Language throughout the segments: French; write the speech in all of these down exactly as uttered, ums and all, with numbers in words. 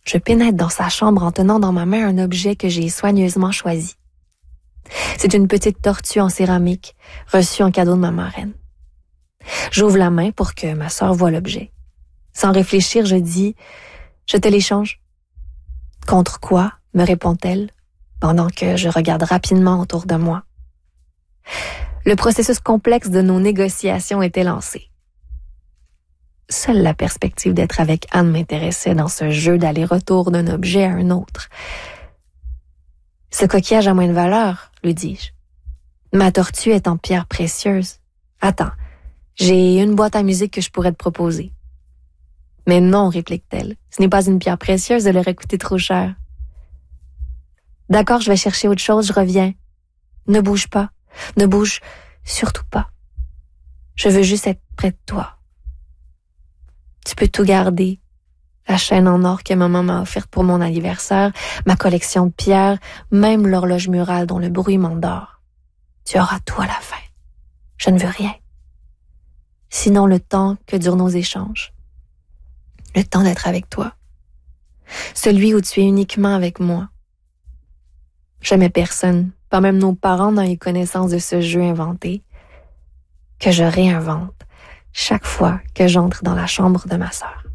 Je pénètre dans sa chambre en tenant dans ma main un objet que j'ai soigneusement choisi. C'est une petite tortue en céramique, reçue en cadeau de ma marraine. J'ouvre la main pour que ma sœur voie l'objet. Sans réfléchir, je dis « Je te l'échange ». « Contre quoi ?» me répond-elle, pendant que je regarde rapidement autour de moi. Le processus complexe de nos négociations était lancé. Seule la perspective d'être avec Anne m'intéressait dans ce jeu d'aller-retour d'un objet à un autre. « Ce coquillage a moins de valeur, » lui dis-je. « Ma tortue est en pierre précieuse. Attends, j'ai une boîte à musique que je pourrais te proposer. » « Mais non, » réplique-t-elle, « ce n'est pas une pierre précieuse, elle aurait coûté trop cher. »« D'accord, je vais chercher autre chose, je reviens. Ne bouge pas, ne bouge surtout pas. Je veux juste être près de toi. Tu peux tout garder, la chaîne en or que maman m'a offerte pour mon anniversaire, ma collection de pierres, même l'horloge murale dont le bruit m'endort. Tu auras tout à la fin. Je ne veux rien. Sinon le temps que durent nos échanges. Le temps d'être avec toi. Celui où tu es uniquement avec moi. Jamais personne, pas même nos parents n'ont eu connaissance de ce jeu inventé, que je réinvente chaque fois que j'entre dans la chambre de ma sœur.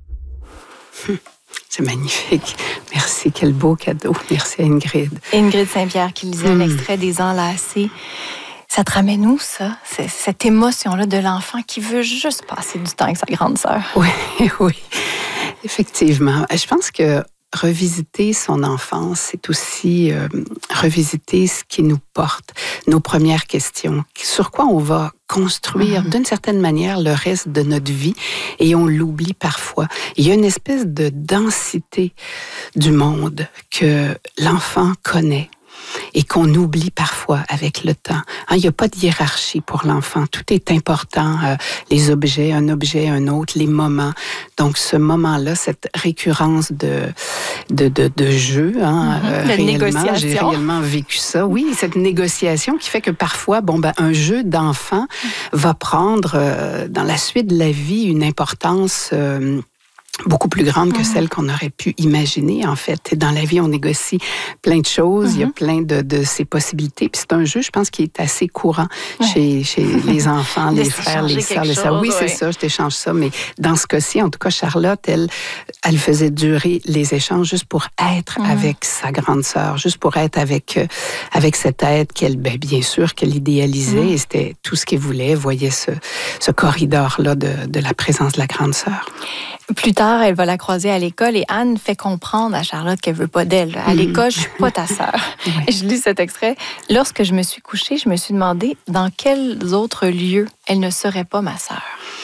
C'est magnifique. Merci, quel beau cadeau. Merci à Ingrid. Ingrid Saint-Pierre qui lisait mmh. l'extrait des Enlacés. Ça te ramène où, ça? C'est cette émotion-là de l'enfant qui veut juste passer du temps avec sa grande sœur. Oui, oui. Effectivement. Je pense que revisiter son enfance, c'est aussi euh, revisiter ce qui nous porte, nos premières questions, sur quoi on va construire mmh. d'une certaine manière le reste de notre vie et on l'oublie parfois. Il y a une espèce de densité du monde que l'enfant connaît et qu'on oublie parfois avec le temps. Hein, il n'y a pas de hiérarchie pour l'enfant. Tout est important. Euh, les objets, un objet, un autre, les moments. Donc, ce moment-là, cette récurrence de, de, de, de jeu, hein, mm-hmm. euh, de réellement, négociation. J'ai réellement vécu ça. Oui, cette négociation qui fait que parfois, bon, ben, un jeu d'enfant va prendre, euh, dans la suite de la vie, une importance euh, beaucoup plus grande que mmh. celle qu'on aurait pu imaginer, en fait. Dans la vie, on négocie plein de choses, mmh. il y a plein de, de ces possibilités. Puis c'est un jeu, je pense, qui est assez courant ouais. chez, chez les enfants, les frères, les sœurs, les sœurs. Oui, ouais. c'est ça, je t'échange ça. Mais dans ce cas-ci, en tout cas, Charlotte, elle, elle faisait durer les échanges juste pour être mmh. avec sa grande sœur, juste pour être avec, euh, avec cet être qu'elle, ben, bien sûr, qu'elle idéalisait. Mmh. Et c'était tout ce qu'elle voulait. Elle voyait ce, ce corridor-là de, de la présence de la grande sœur. Plus tard, elle va la croiser à l'école et Anne fait comprendre à Charlotte qu'elle veut pas d'elle. À l'école, je suis pas ta sœur. Oui. Et je lis cet extrait. Lorsque je me suis couchée, je me suis demandé dans quels autres lieux elle ne serait pas ma sœur.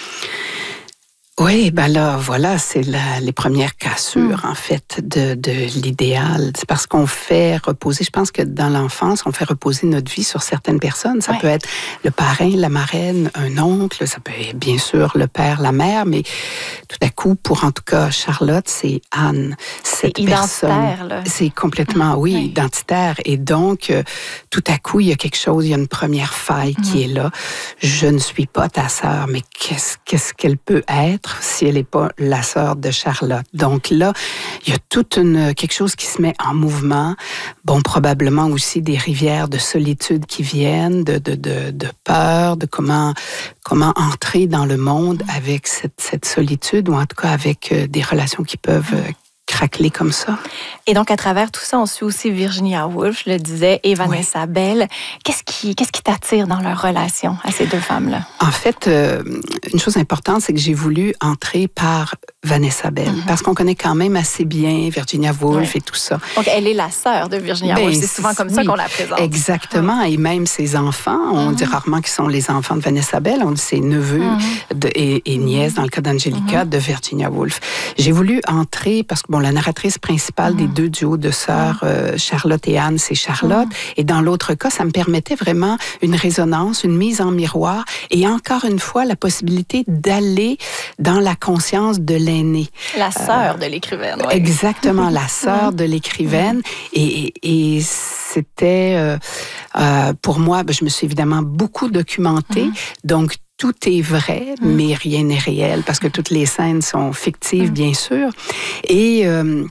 Oui, ben là, voilà, c'est la, les premières cassures, mmh. en fait, de, de l'idéal. C'est parce qu'on fait reposer, je pense que dans l'enfance, on fait reposer notre vie sur certaines personnes. Ça ouais. peut être le parrain, la marraine, un oncle, ça peut être bien sûr le père, la mère, mais tout à coup, pour en tout cas Charlotte, c'est Anne. Cette c'est identitaire, personne, là. C'est complètement, oui, oui, identitaire. Et donc, euh, tout à coup, il y a quelque chose, il y a une première faille mmh. qui est là. Je ne suis pas ta sœur, mais qu'est-ce, qu'est-ce qu'elle peut être si elle n'est pas la sœur de Charlotte. Donc là, il y a toute une, quelque chose qui se met en mouvement. Bon, probablement aussi des rivières de solitude qui viennent, de, de, de, de peur, de comment, comment entrer dans le monde avec cette, cette solitude, ou en tout cas avec euh, des relations qui peuvent euh, craqueler comme ça. Et donc, à travers tout ça, on suit aussi Virginia Woolf, je le disais, et Vanessa oui. Bell. Qu'est-ce qui, qu'est-ce qui t'attire dans leur relation à ces deux femmes-là? En fait, euh, une chose importante, c'est que j'ai voulu entrer par Vanessa Bell, mm-hmm. parce qu'on connaît quand même assez bien Virginia Woolf oui. et tout ça. Donc, elle est la sœur de Virginia ben, Woolf. C'est souvent comme oui, ça qu'on la présente. Exactement. Oui. Et même ses enfants, on mm-hmm. dit rarement qu'ils sont les enfants de Vanessa Bell, on dit ses neveux mm-hmm. de, et, et nièces, mm-hmm. dans le cas d'Angelica, mm-hmm. de Virginia Woolf. J'ai voulu entrer parce que, bon, la narratrice principale mm-hmm. des deux duos de sœurs, mm-hmm. euh, Charlotte et Anne, c'est Charlotte. Mm-hmm. Et dans l'autre cas, ça me permettait vraiment une résonance, une mise en miroir et encore une fois, la possibilité d'aller dans la conscience de l'aîné. La sœur euh, de l'écrivaine. Oui. Exactement, la sœur mm-hmm. de l'écrivaine. Mm-hmm. Et, et, et c'était, euh, euh, pour moi, ben, je me suis évidemment beaucoup documentée. Mm-hmm. Donc, tout est vrai, mmh. mais rien n'est réel, parce que toutes les scènes sont fictives, mmh. bien sûr. Et euh,